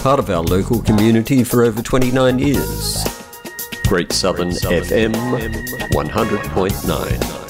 part of our local community for over 29 years. Great Southern FM 100.9.